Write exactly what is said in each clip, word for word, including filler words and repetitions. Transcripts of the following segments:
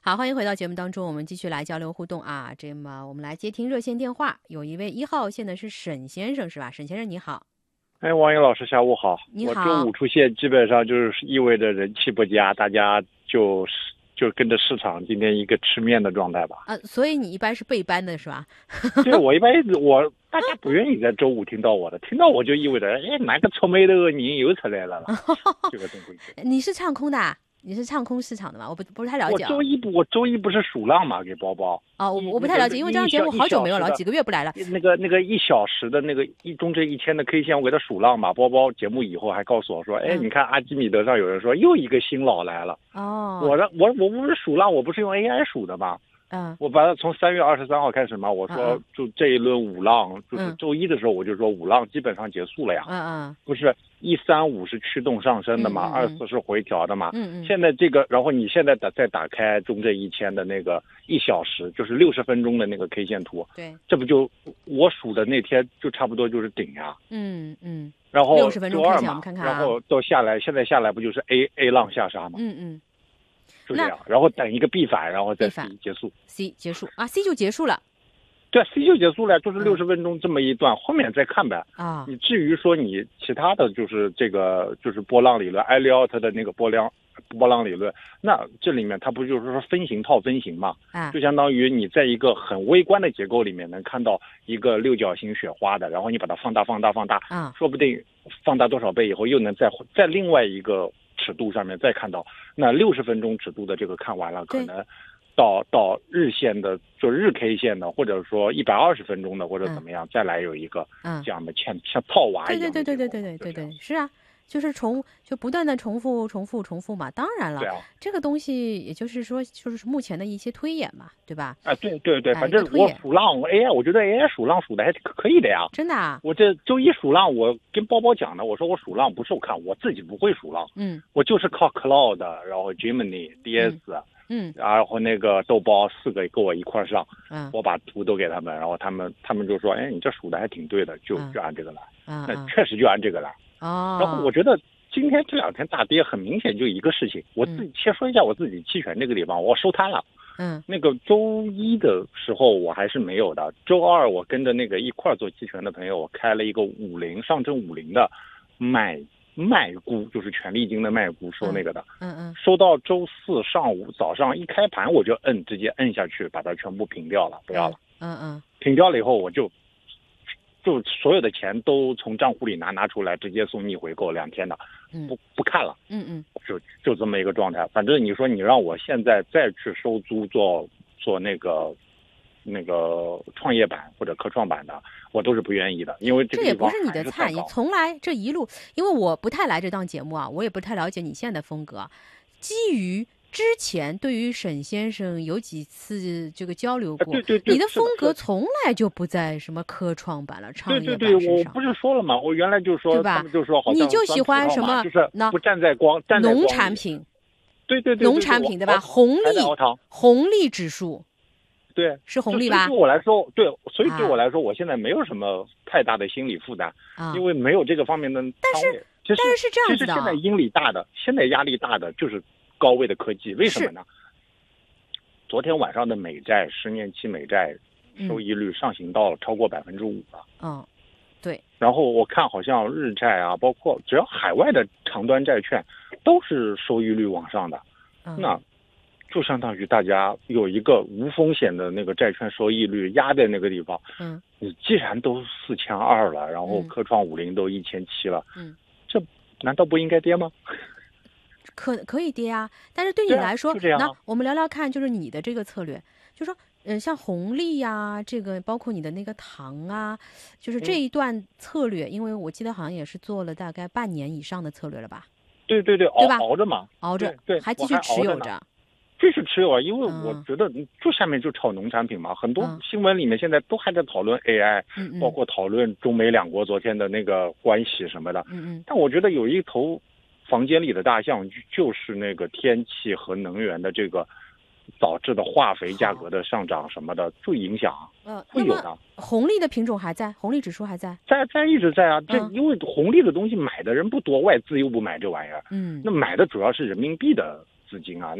好，欢迎回到节目当中，我们继续来交流互动啊。这么我们来接听热线电话，有一位一号线的是沈先生是吧？沈先生你好。 哎，王英老师下午好。 你好。 我周五出现基本上就是意味着人气不佳，大家就是就跟着市场今天一个吃面的状态吧。 啊，所以你一般是背班的是吧？ 对，我一般我大家不愿意在周五听到我的，听到我就意味着哎，哪个臭美的人又出来了了，这个东西。 你是唱空的、啊？你是唱空市场的吗？我不不是太了解、 啊。我周一不，我周一不是数浪嘛，给包包。 哦，我我不太了解，因为这档节目好久没有了，几个月不来了。 那个那个一小时的那个一中证一千的 K 线，我给他数浪嘛。包包节目以后还告诉我说，哎，嗯、你看阿基米德上有人说又一个新老来了。 哦。 我的我我不是数浪，我不是用 A I 数的吗？ 嗯。 我把它从三月二十三号开始嘛，我说就这一轮五浪，就是周一的时候我就说五浪基本上结束了呀。 嗯嗯。 不是一三五是驱动上升的嘛，二四是回调的嘛。 嗯嗯。 现在这个，然后你现在打再打开中证一千的那个一小时，就是六十分钟的那个 K 线图。 对。 这不就我数的那天就差不多就是顶呀。 嗯嗯。 然后六十分钟 K 线我嘛们看看、 啊、然后到下来，现在下来不就是 A A 浪下杀吗？ 嗯嗯。 就这样，然后等一个 B 反，然后再 C 结束。 C 结束啊 ，C 就结束了。 对 ，C 就结束了，就是六十分钟这么一段，嗯、后面再看呗。 啊， 你至于说你其他的就是这个就是波浪理论，艾利奥特的那个波浪波浪理论，那这里面它不就是说分型套分型嘛？ 啊， 就相当于你在一个很微观的结构里面能看到一个六角形雪花的，然后你把它放大放大放大， 啊， 说不定放大多少倍以后又能再在另外一个尺度上面再看到，那六十分钟尺度的这个看完了，可能到到日线的就日 K 线的，或者说一百二十分钟的或者怎么样，嗯、再来有一个这样的像、嗯、像套娃一样的。 对对对对对对对对对，是啊，就是重就不断的重复重复重复嘛。当然了， 对啊、 这个东西也就是说就是目前的一些推演嘛，对吧？ 啊，对对对，反正我数浪 A I， 我觉得 A I 数浪数的还可以的呀。 真的啊？ 我这周一数浪，我跟包包讲的，我说我数浪不是我看，我自己不会数浪， 嗯， 我就是靠 Cloud， 然后 Gemini、D S。 嗯嗯， 然后那个豆包四个跟我一块上， 嗯， 我把图都给他们，然后他们他们就说，哎，你这数的还挺对的，就、 嗯、 就按这个来， 嗯， 那确实就按这个来。 哦， 然后我觉得今天这两天大跌，很明显就一个事情，我自己先说一下我自己期权这个地方，我收摊了。 嗯， 那个周一的时候我还是没有的，周二我跟着那个一块做期权的朋友，我开了一个五零上证五零的买。卖估就是权利金的卖估收那个的， 嗯 嗯, 嗯， 收到周四上午早上一开盘我就摁直接摁下去，把它全部平掉了，不要了， 嗯嗯， 平掉了以后我就就所有的钱都从账户里拿拿出来，直接送逆回购两天的， 嗯、 不不看了， 嗯嗯， 就就这么一个状态。反正你说你让我现在再去收租做做那个。那个创业板或者科创板的，我都是不愿意的，因为这这也不是你的菜，你从来这一路，因为我不太来这档节目啊，我也不太了解你现在的风格。基于之前对于沈先生有几次这个交流过， 对对对， 你的风格从来就不在什么科创板了、创业板对对对，我不是说了吗？我原来就说， 对吧？ 他们就说好像你就喜欢什么？ 就是不站在光，站在光农产品， 对对对， 农产品对吧？红利，红利指数。 对， 是红利吧？ 对我来说，对，所以对我来说，啊、我现在没有什么太大的心理负担， 啊、 因为没有这个方面的仓位。 但是， 其实但是是这样子的。 其实现在阴力大的，现在压力大的就是高位的科技，为什么呢？昨天晚上的美债十年期美债收益率上行到了超过百分之五了。 嗯，对。 然后我看好像日债啊，包括只要海外的长端债券，都是收益率往上的。 嗯、 那。就相当于大家有一个无风险的那个债券收益率压在那个地方， 嗯， 你既然都四千二了，然后科创五零都一千七了， 嗯， 这难道不应该跌吗？ 可可以跌啊，但是对你来说， 啊啊、 那我们聊聊看，就是你的这个策略，就说，嗯、呃，像红利呀、啊，这个包括你的那个糖啊，就是这一段策略，嗯、因为我记得好像也是做了大概半年以上的策略了吧？ 对对对， 对吧？ 熬着嘛， 熬着， 对， 还继续持有着。 继续持有啊，因为我觉得就下面就炒农产品嘛，嗯、很多新闻里面现在都还在讨论 A I，、 嗯、 包括讨论中美两国昨天的那个关系什么的。 嗯嗯。 但我觉得有一头房间里的大象，就是那个天气和能源的这个导致的化肥价格的上涨什么的，就影响。 呃， 会有的。 红利的品种还在，红利指数还在， 在在一直在啊。这因为红利的东西买的人不多，外资又不买这玩意儿。 嗯。 那买的主要是人民币的资金啊，那。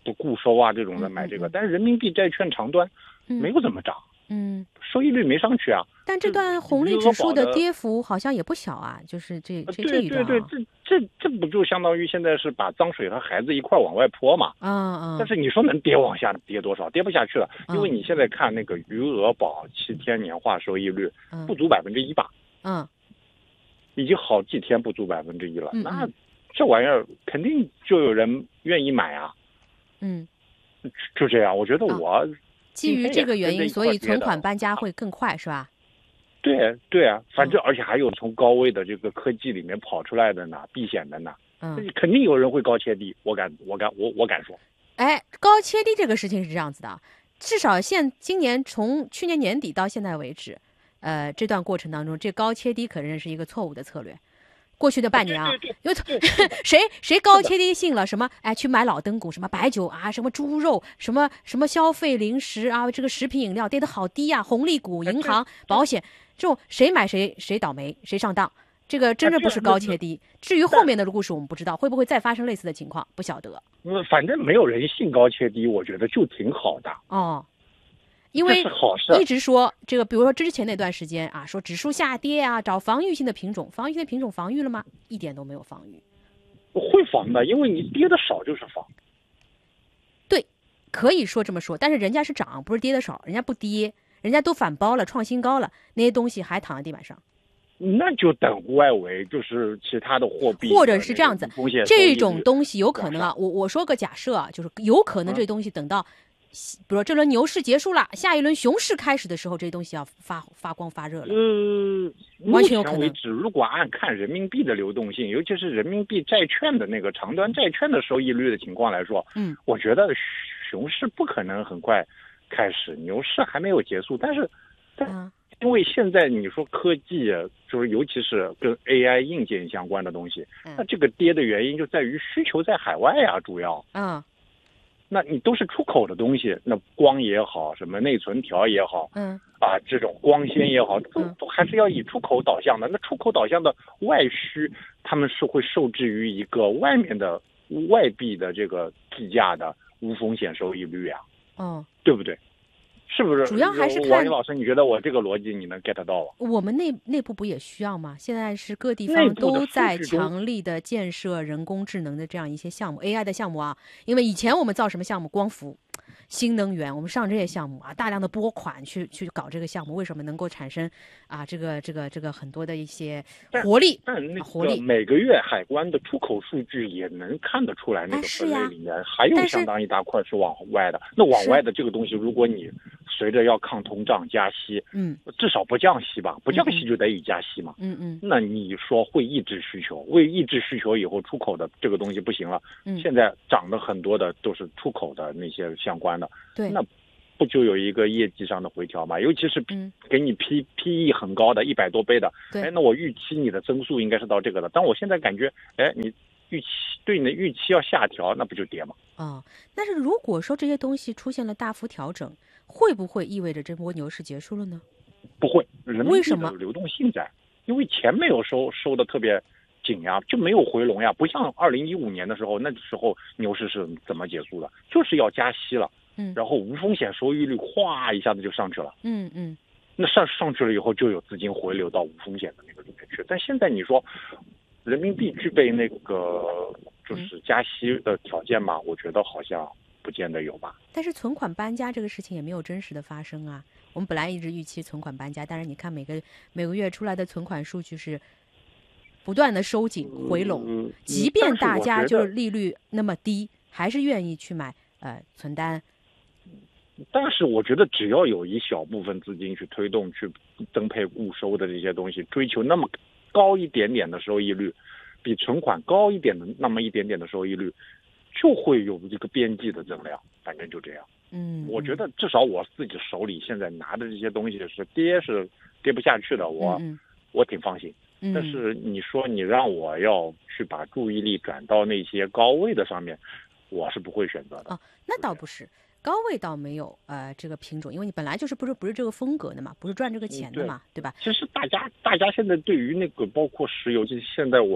不固收啊这种的买这个， 嗯嗯嗯但是人民币债券长端没有怎么涨， 嗯， 收益率没上去啊。 但这段红利指数的跌幅好像也不小啊，就是这这这一段、啊、 对对对，这这这不就相当于现在是把脏水和孩子一块往外泼嘛？ 嗯嗯。 但是你说能跌往下跌多少？跌不下去了，因为你现在看那个余额宝七天年化收益率不足百分之一吧？ 嗯， 已经好几天不足百分之一了， 嗯嗯那这玩意儿肯定就有人愿意买啊。 嗯， 就这样，我觉得我、哦、 基于这个原因，所以存款搬家会更快，是吧？ 对对啊，反正、嗯、而且还有从高位的这个科技里面跑出来的呢，避险的呢，嗯，肯定有人会高切低，我敢我敢我我敢说。 哎，高切低这个事情是这样子的，至少现今年从去年年底到现在为止，呃，这段过程当中，这高切低可认是一个错误的策略。过去的半年啊，因为谁谁高切低信了什么？哎，去买老登股，什么白酒啊，什么猪肉，什么什么消费零食啊，这个食品饮料跌得好低啊，红利股、银行、保险，这种谁买谁谁倒霉，谁上当。这个真的不是高切低。至于后面的故事，我们不知道会不会再发生类似的情况，不晓得。 嗯，反正没有人信高切低，我觉得就挺好的。 哦。因为一直说这个，比如说之前那段时间啊，说指数下跌啊，找防御性的品种，防御性的品种防御了吗？一点都没有防御。 会防的，因为你跌的少就是防。 对，可以说这么说，但是人家是涨，不是跌的少，人家不跌，人家都反包了，创新高了，那些东西还躺在地板上。 那就等外围就是其他的货币， 或者是这样子，这种东西有可能啊，我我说个假设啊，就是有可能这东西等到。嗯比如说这轮牛市结束了，下一轮熊市开始的时候，这些东西要发发光发热了。 呃， 完全有可能。 目前为止，如果按看人民币的流动性，尤其是人民币债券的那个长端债券的收益率的情况来说， 嗯， 我觉得熊市不可能很快开始，牛市还没有结束。但是，但因为现在你说科技，就是尤其是跟 A I 硬件相关的东西， 嗯、 那这个跌的原因就在于需求在海外呀、啊，主要。 嗯。 那你都是出口的东西，那光也好，什么内存条也好， 嗯， 啊，这种光纤也好，都都还是要以出口导向的。那出口导向的外需，他们是会受制于一个外面的外币的这个计价的无风险收益率啊， 嗯， 对不对？是不是？ 主要还是看王毅老师，你觉得我这个逻辑你能 get 到吗？ 我们内内部不也需要吗？现在是各地方都在强力的建设人工智能的这样一些项目 ，A I 的项目啊。因为以前我们造什么项目，光伏、新能源，我们上这些项目啊，大量的拨款去去搞这个项目，为什么能够产生啊这个这个这个很多的一些活力？ 但那活力每个月海关的出口数据也能看得出来，那个分类里面、啊、还有相当一大块是往外的。那往外的这个东西，如果你随着要抗通胀加息， 嗯， 至少不降息吧，不降息就得以加息嘛， 嗯嗯， 那你说会抑制需求，为抑制需求以后出口的这个东西不行了， 嗯， 现在涨的很多的都是出口的那些相关的， 对， 那不就有一个业绩上的回调嘛？尤其是给你 P P E 很高的一百多倍的，哎，那我预期你的增速应该是到这个的，但我现在感觉，哎，你预期对你的预期要下调，那不就跌吗？ 哦，但是如果说这些东西出现了大幅调整，会不会意味着这波牛市结束了呢？ 不会，人民币的流动性在，因为钱没有收收的特别紧呀，就没有回笼呀，不像二零一五年的时候，那时候牛市是怎么结束的？就是要加息了， 嗯， 然后无风险收益率哗一下子就上去了， 嗯嗯， 那上上去了以后就有资金回流到无风险的那个里面去，但现在你说人民币具备那个就是加息的条件嘛，我觉得好像不见得有吧。 但是存款搬家这个事情也没有真实的发生啊。我们本来一直预期存款搬家，但是你看每个每个月出来的存款数据是不断的收紧回笼， 嗯、 即便大家就是利率那么低，还是愿意去买呃存单。 但是我觉得只要有一小部分资金去推动去增配固收的这些东西，追求那么高一点点的收益率，比存款高一点的那么一点点的收益率，就会有一个边际的增量，反正就这样。 嗯， 我觉得至少我自己手里现在拿的这些东西是跌是跌不下去的，我、 嗯、 我挺放心。 嗯、 但是你说你让我要去把注意力转到那些高位的上面，我是不会选择的。 哦，那倒不是。高位倒没有呃这个品种，因为你本来就是不是不是这个风格的嘛，不是赚这个钱的嘛， 嗯、 对, 对吧？ 其实大家大家现在对于那个包括石油，就是现在我们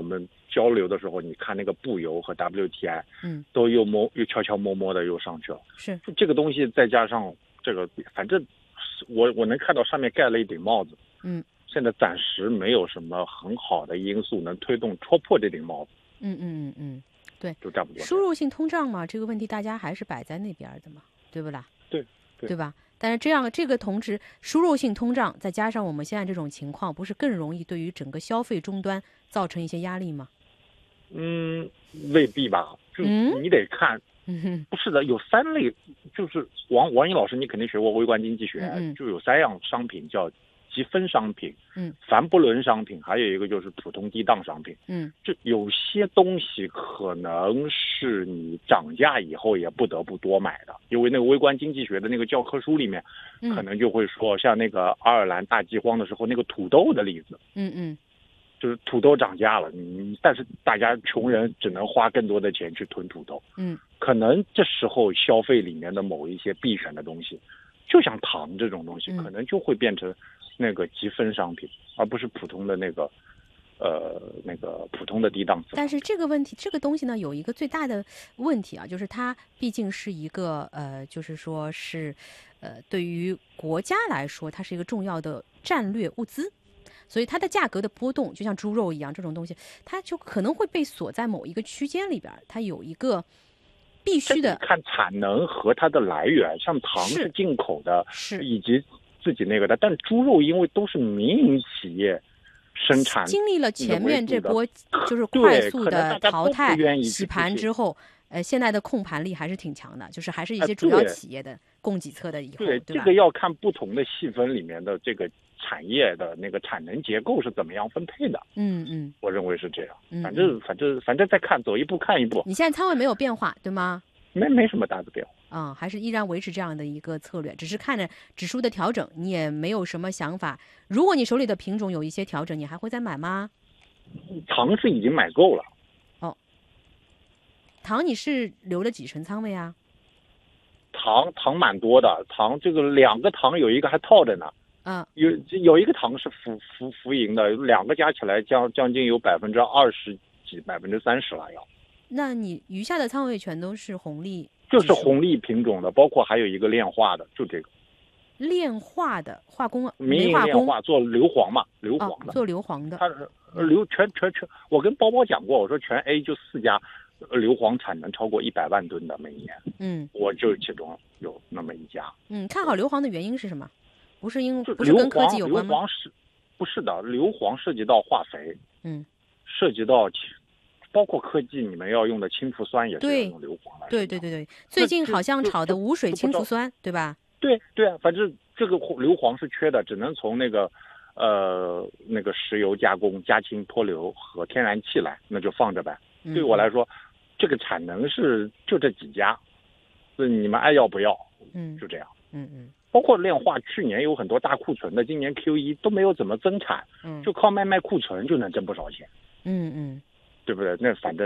交流的时候，你看那个布油和 W T I， 嗯， 都又摸又悄悄摸摸的又上去了。 是， 就这个东西再加上这个，反正我我能看到上面盖了一顶帽子。 嗯， 现在暂时没有什么很好的因素能推动戳破这顶帽子。 嗯嗯嗯嗯，对， 就差不多。 输入性通胀嘛，这个问题大家还是摆在那边的嘛，对不啦？ 对，对， 对吧？但是这样这个同时输入性通胀，再加上我们现在这种情况，不是更容易对于整个消费终端造成一些压力吗？ 嗯，未必吧，就你得看。 嗯， 不是的，有三类，就是王王颖老师，你肯定学过微观经济学， 嗯嗯就有三样商品叫积分商品， 嗯， 凡不伦商品，还有一个就是普通低档商品。 嗯， 就有些东西可能是你涨价以后也不得不多买的，因为那个微观经济学的那个教科书里面， 嗯、 可能就会说，像那个爱尔兰大饥荒的时候那个土豆的例子， 嗯嗯， 就是土豆涨价了，你但是大家穷人只能花更多的钱去囤土豆， 嗯， 可能这时候消费里面的某一些必选的东西，就像糖这种东西， 嗯、 可能就会变成那个积分商品，而不是普通的那个，呃，那个普通的低档次。 但是这个问题，这个东西呢，有一个最大的问题啊，就是它毕竟是一个呃，就是说是，呃，对于国家来说，它是一个重要的战略物资。所以它的价格的波动，就像猪肉一样，这种东西，它就可能会被锁在某一个区间里边，它有一个必须的看产能和它的来源，像糖是进口的， 是以及自己那个的，但猪肉因为都是民营企业生产， 经历了前面这波就是快速的淘汰洗盘之后，呃，现在的控盘力还是挺强的，就是还是一些主要企业的供给侧的以后， 对， 对吧？ 这个要看不同的细分里面的这个产业的那个产能结构是怎么样分配的。 嗯嗯， 我认为是这样。 嗯、 反正反正反正再看，走一步看一步。 你现在仓位没有变化，对吗？ 没没什么大的变化。 啊、嗯，还是依然维持这样的一个策略，只是看着指数的调整，你也没有什么想法。如果你手里的品种有一些调整，你还会再买吗？ 糖是已经买够了。 哦，糖你是留了几成仓位啊？ 糖糖蛮多的，糖这个两个糖有一个还套着呢。 嗯， 有有一个糖是浮浮浮盈的，两个加起来将将近有百分之二十几、百分之三十了要。 那你余下的仓位全都是红利？ 就是红利品种的，包括还有一个炼化的，就这个。 炼化的化工， 民营炼化做硫磺嘛，硫磺的， 哦、做硫磺的。 它硫全全全，我跟包包讲过，我说全 A 就四家，硫磺产能超过一百万吨的每年。 嗯， 我就其中有那么一家。 嗯，看好硫磺的原因是什么？不是因为不是跟科技有关吗？ 硫磺是，不是的，硫磺涉及到化肥， 嗯， 涉及到。包括科技，你们要用的氢氟酸也是要用硫磺来。 对对对对，最近好像炒的无水氢氟酸，对吧？ 对对啊，反正这个硫磺是缺的，只能从那个呃那个石油加工、加氢脱硫和天然气来，那就放着呗。 嗯、 对我来说，这个产能是就这几家，所以你们爱要不要？ 嗯， 就这样。 嗯嗯。 包括炼化，去年有很多大库存的，今年 Q 一都没有怎么增产， 嗯， 就靠卖卖库存就能挣不少钱。 嗯嗯。 对不对？那反正